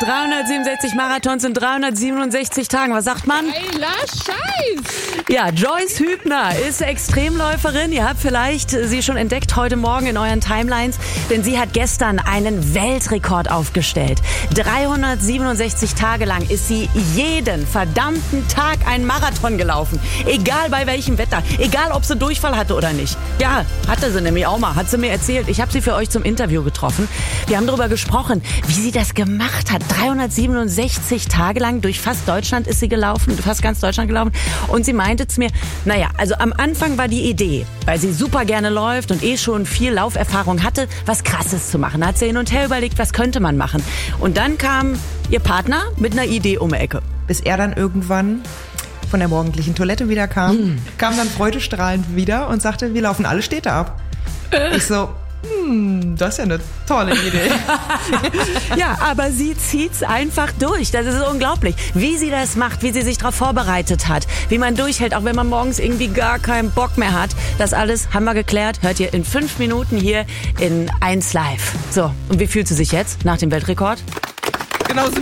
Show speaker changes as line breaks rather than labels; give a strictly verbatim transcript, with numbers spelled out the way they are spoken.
dreihundertsiebenundsechzig Marathons in dreihundertsiebenundsechzig Tagen. Was sagt man?
Geiler Scheiß!
Ja, Joyce Hübner ist Extremläuferin. Ihr habt vielleicht sie schon entdeckt heute Morgen in euren Timelines, denn sie hat gestern einen Weltrekord aufgestellt. dreihundertsiebenundsechzig Tage lang ist sie jeden verdammten Tag einen Marathon gelaufen. Egal bei welchem Wetter, egal ob sie Durchfall hatte oder nicht. Ja, hatte sie nämlich auch mal, hat sie mir erzählt. Ich habe sie für euch zum Interview getroffen. Wir haben darüber gesprochen, wie sie das gemacht hat. dreihundertsiebenundsechzig Tage lang durch fast Deutschland ist sie gelaufen, fast ganz Deutschland gelaufen. Und sie meinte zu mir, naja, also am Anfang war die Idee, weil sie super gerne läuft und eh schon viel Lauferfahrung hatte, was Krasses zu machen. Da hat sie hin und her überlegt, was könnte man machen. Und dann kam ihr Partner mit einer Idee um die Ecke.
Bis er dann irgendwann von der morgendlichen Toilette wieder kam, hm. kam dann freudestrahlend wieder und sagte, wir laufen alle Städte ab. Äh. Ich so, hm, das ist ja eine tolle Idee.
Ja, aber sie zieht's einfach durch. Das ist unglaublich, wie sie das macht, wie sie sich darauf vorbereitet hat, wie man durchhält, auch wenn man morgens irgendwie gar keinen Bock mehr hat. Das alles haben wir geklärt. Hört ihr in fünf Minuten hier in eins Live. So, und wie fühlt sie sich jetzt nach dem Weltrekord?
Genauso